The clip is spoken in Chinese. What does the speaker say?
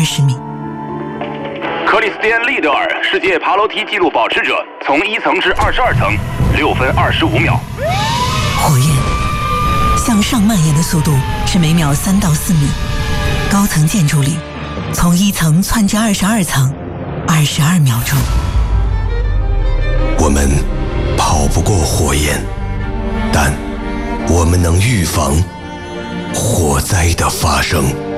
20米。 克里斯蒂安·利德尔，世界爬楼梯纪录保持者，从1层至22层，6分25秒。 火焰向上蔓延的速度是每秒3到4米。高层建筑里，从1层窜至22层，22秒钟。 我们跑不过火焰，但我们能预防火灾的发生。